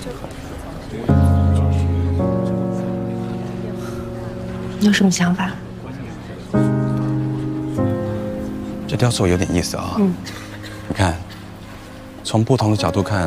你有什么想法？ 这雕塑有点意思啊。你看，从不同的角度看，